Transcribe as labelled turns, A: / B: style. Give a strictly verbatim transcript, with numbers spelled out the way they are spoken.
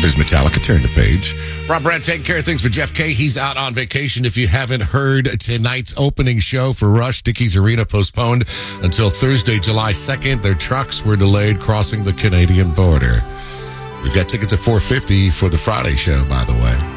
A: There's Metallica. Turn the page.
B: Rob Brad taking care of things for Jeff K. He's out on vacation. If you haven't heard, tonight's opening show for Rush, Dickies Arena, postponed until Thursday, July second. Their trucks were delayed crossing the Canadian border. We've got tickets at four fifty for the Friday show, by the way.